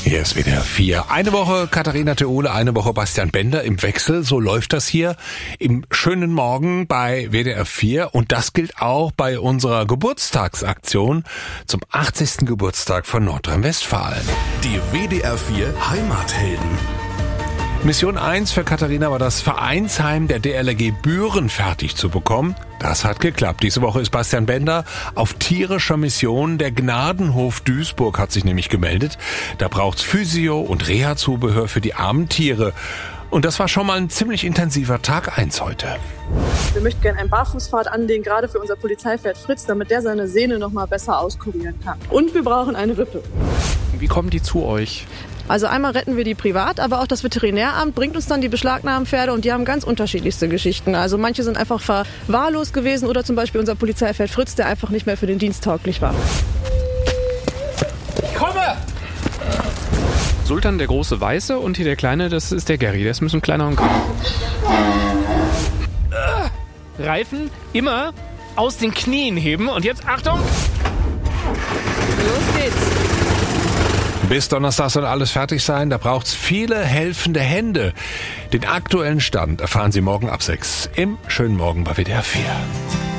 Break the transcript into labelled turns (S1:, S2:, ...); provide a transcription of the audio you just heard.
S1: Hier ist WDR 4. Eine Woche Katharina Theole, eine Woche Bastian Bender im Wechsel. So läuft das hier im schönen Morgen bei WDR 4. Und das gilt auch bei unserer Geburtstagsaktion zum 80. Geburtstag von Nordrhein-Westfalen.
S2: Die WDR 4 Heimathelden.
S1: Mission 1 für Katharina war das Vereinsheim der DLRG Büren fertig zu bekommen. Das hat geklappt. Diese Woche ist Bastian Bender auf tierischer Mission. Der Gnadenhof Duisburg hat sich nämlich gemeldet. Da braucht's Physio- und Reha-Zubehör für die armen Tiere. Und das war schon mal ein ziemlich intensiver Tag 1 heute.
S3: Wir möchten gerne einen Barfußpfad anlegen, gerade für unser Polizeipferd Fritz, damit der seine Sehne noch mal besser auskurieren kann. Und wir brauchen eine Rippe.
S4: Wie kommen die zu euch?
S3: Also einmal retten wir die privat, aber auch das Veterinäramt bringt uns dann die beschlagnahmten Pferde und die haben ganz unterschiedlichste Geschichten. Also manche sind einfach verwahrlost gewesen oder zum Beispiel unser Polizeipferd Fritz, der einfach nicht mehr für den Dienst tauglich war.
S4: Ich komme! Sultan, der große Weiße, und hier der Kleine, das ist der Gary. Der ist ein bisschen kleiner und grau. Reifen immer aus den Knien heben. Und jetzt Achtung!
S3: Los geht's!
S1: Bis Donnerstag soll alles fertig sein. Da braucht's viele helfende Hände. Den aktuellen Stand erfahren Sie morgen ab 6 im schönen Morgen bei WDR 4.